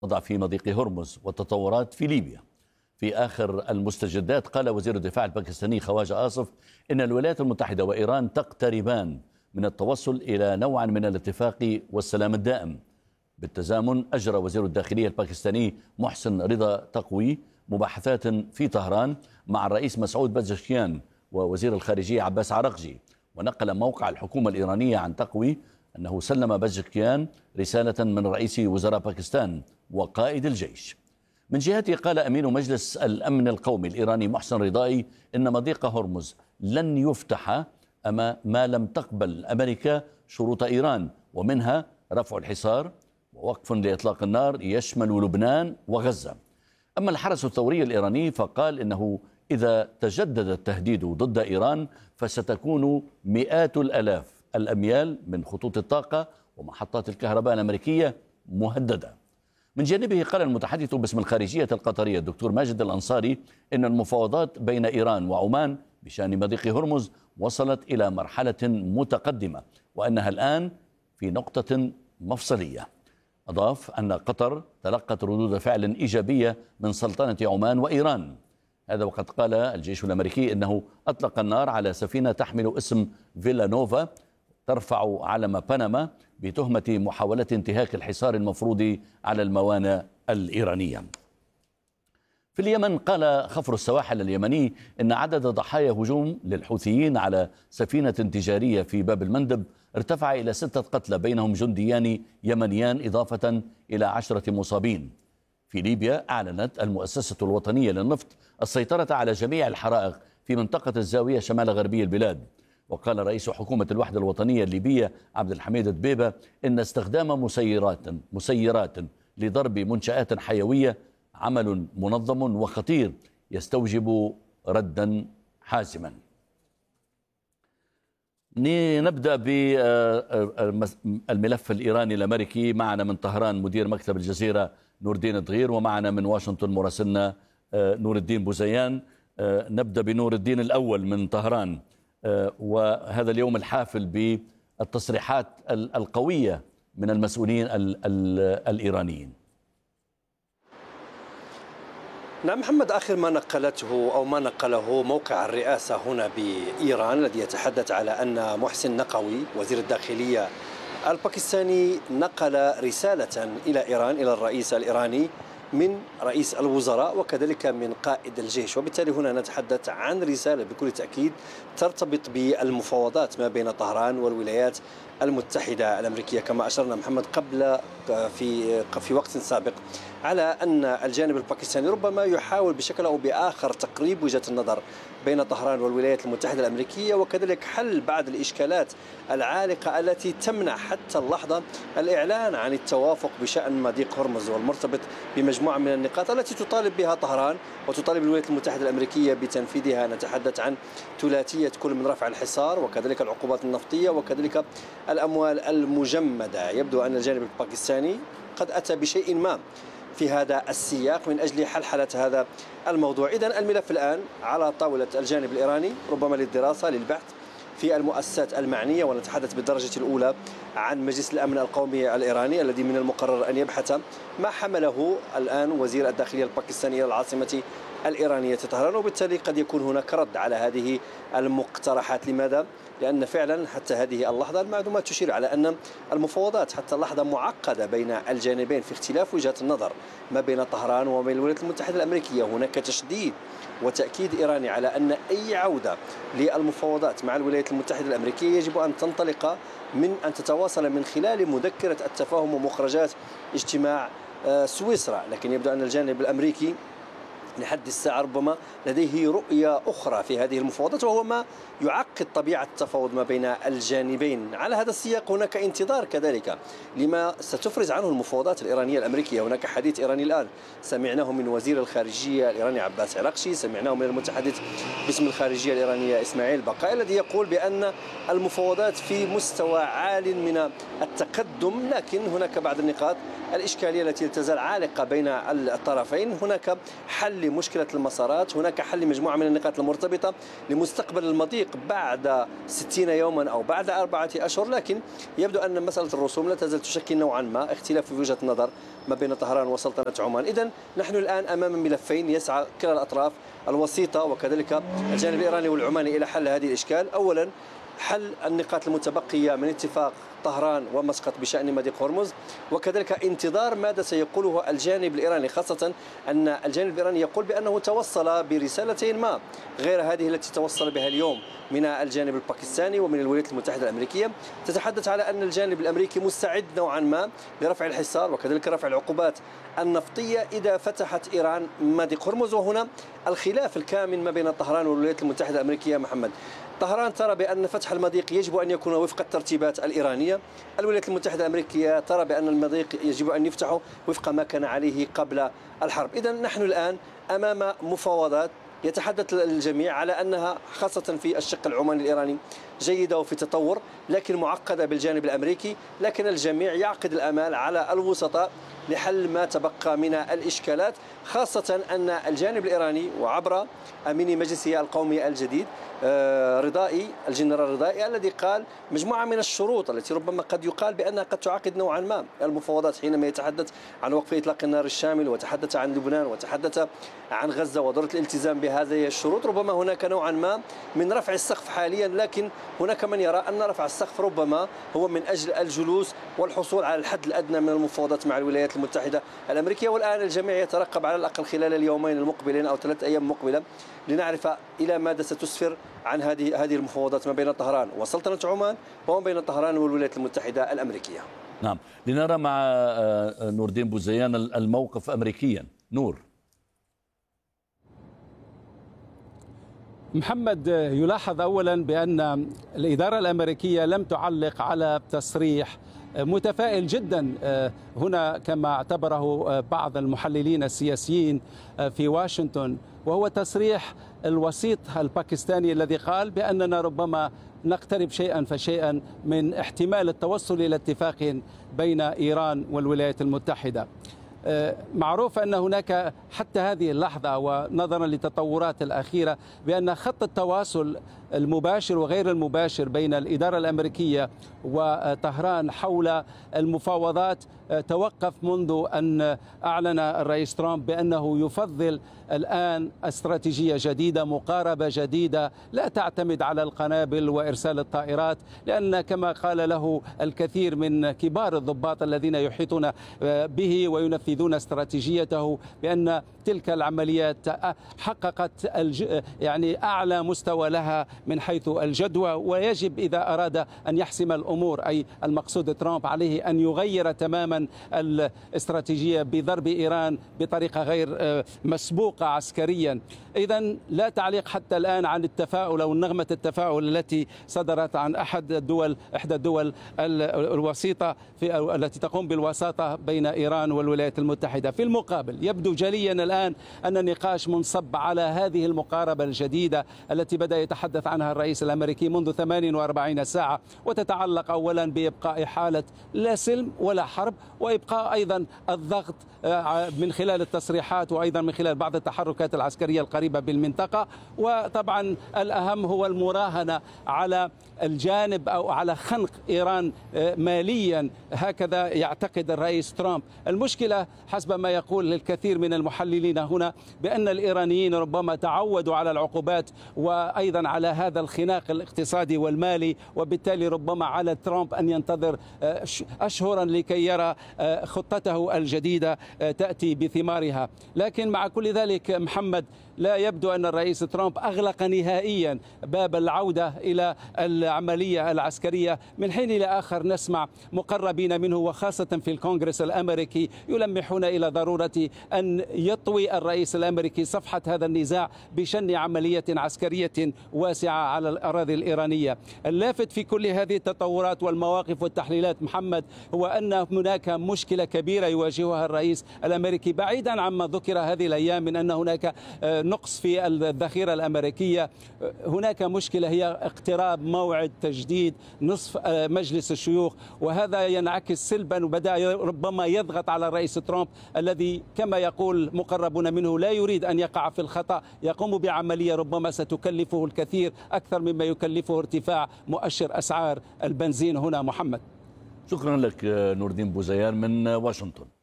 وضع في مضيق هرمز والتطورات في ليبيا. في آخر المستجدات قال وزير الدفاع الباكستاني خواجة آصف إن الولايات المتحدة وإيران تقتربان من التوصل إلى نوع من الاتفاق والسلام الدائم. بالتزامن أجرى وزير الداخلية الباكستاني محسن رضا تقوي مباحثات في طهران مع الرئيس مسعود بزشكيان ووزير الخارجية عباس عراقجي، ونقل موقع الحكومة الإيرانية عن تقوي أنه سلم بزشكيان رسالة من رئيس وزراء باكستان وقائد الجيش. من جهته قال أمين مجلس الأمن القومي الإيراني محسن رضائي إن مضيق هرمز لن يفتح أما ما لم تقبل أمريكا شروط إيران، ومنها رفع الحصار ووقف لإطلاق النار يشمل لبنان وغزة. أما الحرس الثوري الإيراني فقال إنه إذا تجدد التهديد ضد إيران فستكون مئات الآلاف الأميال من خطوط الطاقة ومحطات الكهرباء الأمريكية مهددة. من جانبه قال المتحدث باسم الخارجية القطرية الدكتور ماجد الأنصاري إن المفاوضات بين إيران وعمان بشأن مضيق هرمز وصلت إلى مرحلة متقدمة وأنها الآن في نقطة مفصلية. أضاف أن قطر تلقت ردود فعل إيجابية من سلطنة عمان وإيران. هذا وقد قال الجيش الأمريكي إنه أطلق النار على سفينة تحمل اسم فيلا نوفا ترفع علم بنما بتهمة محاولة انتهاك الحصار المفروض على الموانئ الإيرانية. في اليمن قال خفر السواحل اليمني إن عدد ضحايا هجوم للحوثيين على سفينة تجارية في باب المندب ارتفع إلى 6 قتلى بينهم جنديان يمنيان إضافة إلى 10 مصابين. في ليبيا أعلنت المؤسسة الوطنية للنفط السيطرة على جميع الحرائق في منطقة الزاوية شمال غربي البلاد. وقال رئيس حكومة الوحدة الوطنية الليبية عبد الحميد دبيبة إن استخدام مسيرات لضرب منشآت حيوية عمل منظم وخطير يستوجب ردا حاسما. نبدأ بالملف الإيراني الأمريكي. معنا من طهران مدير مكتب الجزيرة نور الدين الدغير، ومعنا من واشنطن مراسلنا نور الدين بوزيان. نبدأ بنور الدين الأول من طهران، وهذا اليوم الحافل بالتصريحات القوية من المسؤولين الإيرانيين. نعم محمد، آخر ما نقلته أو ما نقله موقع الرئاسة هنا بإيران الذي يتحدث على أن محسن نقوي وزير الداخلية الباكستاني نقل رسالة إلى إيران، إلى الرئيس الإيراني من رئيس الوزراء وكذلك من قائد الجيش. وبالتالي هنا نتحدث عن رسالة بكل تأكيد ترتبط بالمفاوضات ما بين طهران والولايات المتحدة الأمريكية، كما أشرنا محمد قبل في وقت سابق على أن الجانب الباكستاني ربما يحاول بشكل أو بآخر تقريب وجهة النظر بين طهران والولايات المتحدة الأمريكية، وكذلك حل بعض الإشكالات العالقة التي تمنع حتى اللحظة الإعلان عن التوافق بشأن مضيق هرمز والمرتبط بمجموعة من النقاط التي تطالب بها طهران وتطالب الولايات المتحدة الأمريكية بتنفيذها. نتحدث عن ثلاثية كل من رفع الحصار وكذلك العقوبات النفطية وكذلك الأموال المجمدة. يبدو أن الجانب الباكستاني قد أتى بشيء ما في هذا السياق من أجل حلحلة هذا الموضوع. إذن الملف الآن على طاولة الجانب الإيراني ربما للدراسة للبحث في المؤسسات المعنية، ونتحدث بالدرجة الأولى عن مجلس الأمن القومي الإيراني الذي من المقرر أن يبحث ما حمله الآن وزير الداخلية الباكستاني إلى العاصمة الإيرانية طهران، وبالتالي قد يكون هناك رد على هذه المقترحات. لماذا؟ لأن فعلا حتى هذه اللحظة المعلومات تشير على أن المفاوضات حتى اللحظة معقدة بين الجانبين في اختلاف وجهات النظر ما بين طهران وبين الولايات المتحدة الأمريكية. هناك تشديد وتأكيد إيراني على أن أي عودة للمفاوضات مع الولايات المتحدة الأمريكية يجب أن تنطلق من أن تتواصل من خلال مذكرة التفاهم ومخرجات اجتماع سويسرا. لكن يبدو أن الجانب الأمريكي لحد الساعة ربما لديه رؤية أخرى في هذه المفاوضات، وهو ما يعقد طبيعة التفاوض ما بين الجانبين. على هذا السياق هناك انتظار كذلك لما ستفرز عنه المفاوضات الإيرانية الأمريكية. هناك حديث إيراني الآن سمعناه من وزير الخارجية الإيراني عباس عراقجي، سمعناه من المتحدث باسم الخارجية الإيرانية إسماعيل بقاء، الذي يقول بأن المفاوضات في مستوى عال من التقدم، لكن هناك بعض النقاط الإشكالية التي تزال عالقة بين الطرفين. هناك حل لمشكلة المسارات، هناك حل مجموعة من النقاط المرتبطة لمستقبل المضيق بعد 60 يوما أو بعد 4 أشهر. لكن يبدو أن مسألة الرسوم لا تزال تشكل نوعا ما اختلاف في وجهة النظر ما بين طهران وسلطنة عمان. إذن نحن الآن أمام ملفين يسعى كلا الأطراف الوسيطة وكذلك الجانب الإيراني والعماني إلى حل هذه الإشكال. أولا حل النقاط المتبقية من اتفاق طهران ومسقط بشأن مضيق هرمز، وكذلك انتظار ماذا سيقوله الجانب الإيراني، خاصة أن الجانب الإيراني يقول بأنه توصل برسالتين ما غير هذه التي توصل بها اليوم من الجانب الباكستاني ومن الولايات المتحدة الأمريكية، تتحدث على أن الجانب الأمريكي مستعد نوعا ما لرفع الحصار وكذلك رفع العقوبات النفطية إذا فتحت إيران مضيق هرمز. وهنا الخلاف الكامن ما بين طهران والولايات المتحدة الأمريكية محمد. طهران ترى بأن فتح المضيق يجب أن يكون وفق الترتيبات الإيرانية، الولايات المتحدة الأمريكية ترى بأن المضيق يجب أن يفتح وفق ما كان عليه قبل الحرب. إذن نحن الآن أمام مفاوضات يتحدث الجميع على أنها خاصة في الشق العماني الإيراني جيدة وفي تطور، لكن معقدة بالجانب الأمريكي، لكن الجميع يعقد الآمال على الوسطاء لحل ما تبقى من الإشكالات، خاصة أن الجانب الإيراني وعبر أمين مجلسه القومي الجديد رضائي الجنرال رضائي الذي قال مجموعة من الشروط التي ربما قد يقال بأنها قد تعقد نوعا ما المفاوضات، حينما يتحدث عن وقف إطلاق النار الشامل وتحدث عن لبنان وتحدث عن غزة وضرورة الالتزام بهذه الشروط. ربما هناك نوعا ما من رفع السقف حاليا، لكن هناك من يرى أن رفع السقف ربما هو من أجل الجلوس والحصول على الحد الأدنى من المفاوضات مع الولايات المتحدة الأمريكية. والآن الجميع يترقب على الأقل خلال اليومين المقبلين أو 3 أيام مقبلة لنعرف إلى ماذا ستسفر عن هذه المفاوضات ما بين طهران وسلطنة عمان وما بين طهران والولايات المتحدة الأمريكية. نعم، لنرى مع نور الدين بوزيان الموقف أمريكيا. نور. محمد، يلاحظ أولا بأن الإدارة الأمريكية لم تعلق على تصريح متفائل جدا هنا كما اعتبره بعض المحللين السياسيين في واشنطن، وهو تصريح الوسيط الباكستاني الذي قال بأننا ربما نقترب شيئا فشيئا من احتمال التوصل إلى اتفاق بين إيران والولايات المتحدة. معروف أن هناك حتى هذه اللحظة ونظرا للتطورات الأخيرة بأن خط التواصل المباشر وغير المباشر بين الإدارة الأمريكية وطهران حول المفاوضات توقف منذ أن أعلن الرئيس ترامب بأنه يفضل الآن استراتيجية جديدة، مقاربة جديدة لا تعتمد على القنابل وإرسال الطائرات، لأن كما قال له الكثير من كبار الضباط الذين يحيطون به وينفذون استراتيجيته بأن تلك العمليات حققت يعني أعلى مستوى لها من حيث الجدوى، ويجب إذا أراد أن يحسم الأمور أي المقصود ترامب عليه أن يغير تماما الاستراتيجية بضرب إيران بطريقة غير مسبوقة عسكريا. إذن لا تعليق حتى الآن عن التفاؤل أو نغمة التفاؤل التي صدرت عن إحدى الدول الوسيطة التي تقوم بالوساطة بين إيران والولايات المتحدة. في المقابل يبدو جليا الآن أن النقاش منصب على هذه المقاربة الجديدة التي بدأ يتحدث عنها الرئيس الأمريكي منذ 48 ساعة، وتتعلق أولا بإبقاء حالة لا سلم ولا حرب، وإبقاء أيضا الضغط من خلال التصريحات وأيضا من خلال بعض التحركات العسكرية القريبة بالمنطقة، وطبعا الأهم هو المراهنة على الجانب أو على خنق إيران ماليا، هكذا يعتقد الرئيس ترامب. المشكلة حسب ما يقول الكثير من المحللين هنا بأن الإيرانيين ربما تعودوا على العقوبات وأيضا على هذا الخناق الاقتصادي والمالي، وبالتالي ربما على ترامب أن ينتظر أشهرا لكي يرى خطته الجديدة تأتي بثمارها. لكن مع كل ذلك محمد، لا يبدو أن الرئيس ترامب أغلق نهائيا باب العودة إلى العملية العسكرية. من حين إلى آخر نسمع مقربين منه وخاصة في الكونغرس الأمريكي يلمحون إلى ضرورة أن يطوي الرئيس الأمريكي صفحة هذا النزاع بشن عملية عسكرية واسعة على الأراضي الإيرانية. اللافت في كل هذه التطورات والمواقف والتحليلات محمد هو أن هناك مشكلة كبيرة يواجهها الرئيس الأمريكي، بعيدا عما ذكر هذه الأيام من أن هناك نقص في الذخيرة الأمريكية. هناك مشكلة هي اقتراب موعد تجديد نصف مجلس الشيوخ، وهذا ينعكس سلبا وبدأ ربما يضغط على الرئيس ترامب الذي كما يقول مقربون منه لا يريد أن يقع في الخطأ، يقوم بعملية ربما ستكلفه الكثير أكثر مما يكلفه ارتفاع مؤشر أسعار البنزين هنا. محمد، شكرا لك نور الدين بوزيان من واشنطن.